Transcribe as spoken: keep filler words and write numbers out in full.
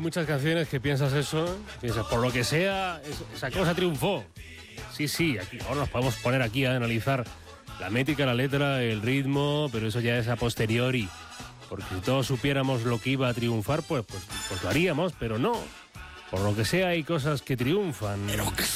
muchas canciones que piensas eso, piensas, por lo que sea, es, esa cosa triunfó. Sí, sí, aquí, ahora nos podemos poner aquí a analizar la métrica, la letra, el ritmo, pero eso ya es a posteriori. Porque si todos supiéramos lo que iba a triunfar, pues, pues, pues lo haríamos, pero no. Por lo que sea, hay cosas que triunfan. Pero que